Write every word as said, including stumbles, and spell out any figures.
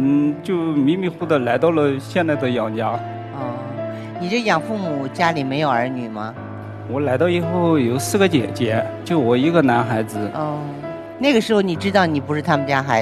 嗯，就迷迷糊的来到了现在的杨家。 哦，你这养父母家里没有儿女吗？ 我来到以后有四个姐姐，就我一个男孩子。 哦，那个时候你知道你不是他们家孩子。